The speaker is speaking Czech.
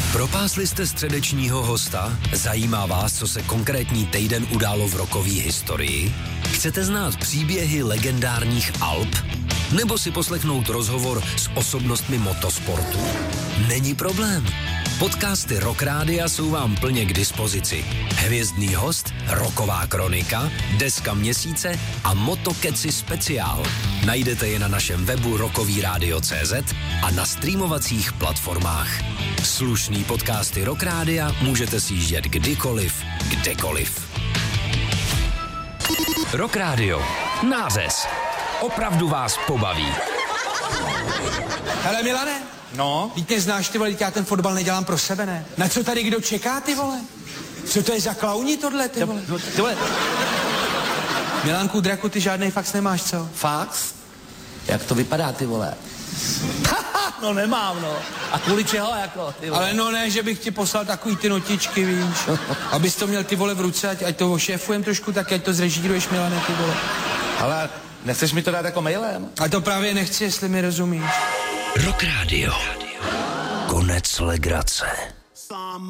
Propásli jste středečního hosta? Zajímá vás, co se konkrétní týden událo v rockové historii? Chcete znát příběhy legendárních Alp? Nebo si poslechnout rozhovor s osobnostmi motosportu? Není problém. Podcasty Rock Rádia jsou vám plně k dispozici. Hvězdný host, rocková kronika, deska měsíce a motokeci speciál. Najdete je na našem webu rockovyradio.cz a na streamovacích platformách. Slušný podcasty Rock Rádia můžete sjíždět kdykoliv, kdekoliv. Rock Radio. Nářez. Opravdu vás pobaví. Hele Milane, No? víte, znáš ty vole, já ten fotbal nedělám pro sebe, ne? Na co tady kdo čeká, ty vole? Co to je za klauni tohle, ty vole? Ty vole, Milánku, Draku, ty žádnej fax nemáš, co? fax? Jak to vypadá, ty vole? No nemám, no. A kvůli čeho, jako, ty vole? Ale no ne, že bych ti poslal takový ty notičky, víš? Abys to měl ty vole v ruce, ať to ošéfujem trošku, tak ať to zrežíruješ, Milane, ty vole. Ale nechceš mi to dát jako mailem? A to právě nechci, jestli mi rozumíš. Rock Radio. Konec legrace.